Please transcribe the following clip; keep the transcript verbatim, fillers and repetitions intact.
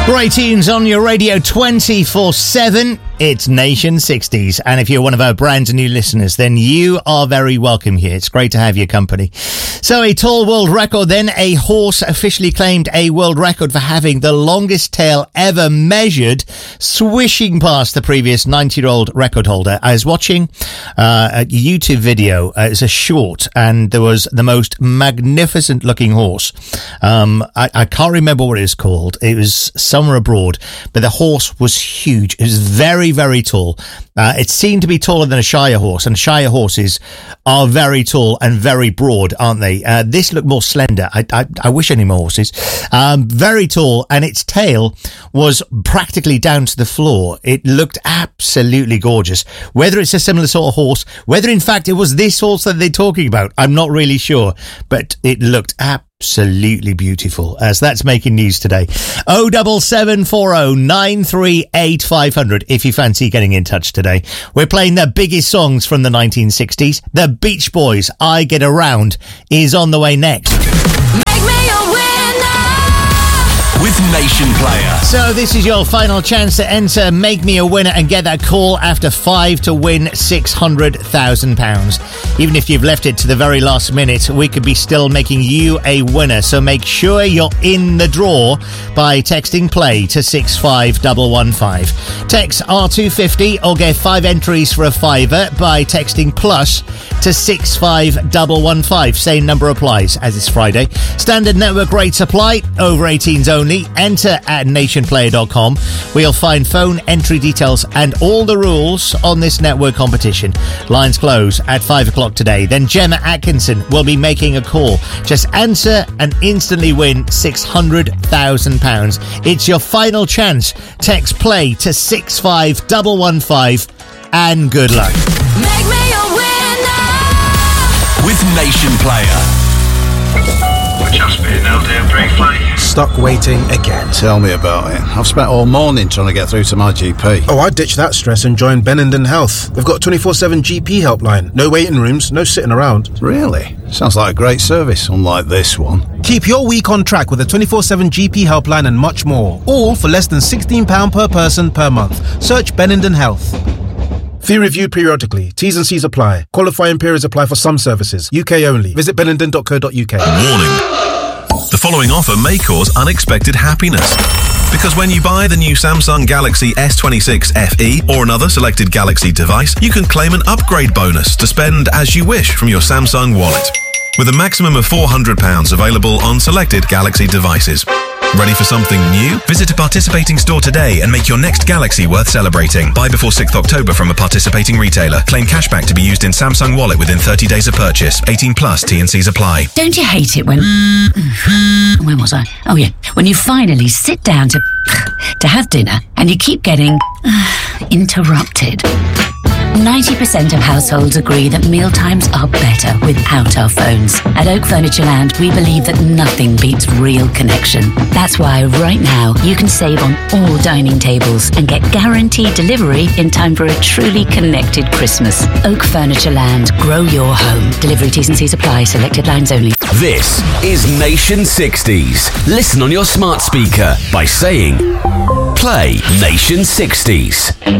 Great tunes on your radio twenty-four seven. It's Nation sixties. And if you're one of our brand new listeners, then you are very welcome here. It's great to have your company. So a tall world record then. A horse officially claimed a world record for having the longest tail ever measured, swishing past the previous ninety-year-old record holder. I was watching uh, a YouTube video. Uh, it's a short, and there was the most magnificent looking horse. Um, I, I can't remember what it was called. It was somewhere abroad, but the horse was huge. It was very, very tall. Uh, it seemed to be taller than a Shire horse, and Shire horses are very tall and very broad, aren't they? Uh, this looked more slender. I, I, I wish any more horses. Um, very tall, and its tail was practically down to the floor. It looked absolutely gorgeous. Whether it's a similar sort of horse, whether in fact it was this horse that they're talking about, I'm not really sure, but it looked absolutely Absolutely beautiful, as that's making news today. oh seven seven four oh nine three eight five hundred if you fancy getting in touch today. We're playing the biggest songs from the nineteen sixties. The Beach Boys' I Get Around is on the way next. Make me a winner with Nation Player. So this is your final chance to enter Make Me a Winner and get that call after five to win six hundred thousand pounds. Even if you've left it to the very last minute, we could be still making you a winner. So make sure you're in the draw by texting play to six five one one five. Text R two fifty or get five entries for a fiver by texting plus to six five one one five. Same number applies as it's Friday. Standard network rates apply. Over eighteens only. Enter at nation player dot com. We'll find phone entry details and all the rules on this network competition. Lines close at five o'clock today. Then Gemma Atkinson will be making a call. Just answer and instantly win six hundred thousand pounds. It's your final chance. Text play to six five one one five and good luck. Make me a winner with Nation Player. Just been out there briefly. Stuck waiting again. Tell me about it. I've spent all morning trying to get through to my G P. Oh, I ditched that stress and joined Benenden Health. They've got a twenty-four seven G P helpline. No waiting rooms, no sitting around. Really? Sounds like a great service, unlike this one. Keep your week on track with a twenty-four seven G P helpline and much more. All for less than sixteen pounds per person per month. Search Benenden Health. Fee reviewed periodically. T's and C's apply. Qualifying periods apply for some services. U K only. Visit benenden dot co dot uk. Warning. The following offer may cause unexpected happiness. Because when you buy the new Samsung Galaxy S twenty-six F E or another selected Galaxy device, you can claim an upgrade bonus to spend as you wish from your Samsung wallet. With a maximum of four hundred pounds available on selected Galaxy devices. Ready for something new? Visit a participating store today and make your next Galaxy worth celebrating. Buy before sixth of October from a participating retailer. Claim cashback to be used in Samsung Wallet within thirty days of purchase. eighteen plus, T and C's apply. Don't you hate it when... Where was I? Oh yeah. When you finally sit down to... to have dinner and you keep getting... interrupted. ninety percent of households agree that mealtimes are better without our phones. At Oak Furniture Land, we believe that nothing beats real connection. That's why right now you can save on all dining tables and get guaranteed delivery in time for a truly connected Christmas. Oak Furniture Land, grow your home. Delivery T's and C's apply, selected lines only. This is Nation sixties. Listen on your smart speaker by saying, play Nation sixties.